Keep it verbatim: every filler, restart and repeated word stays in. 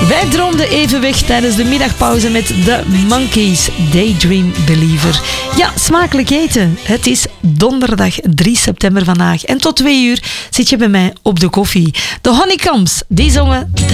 Wij droomden even weg tijdens de middagpauze met The Monkees, Daydream Believer. Ja, smakelijk eten. Het is donderdag drie september vandaag en tot twee uur zit je bij mij op de koffie. De Honeycombs, die zongen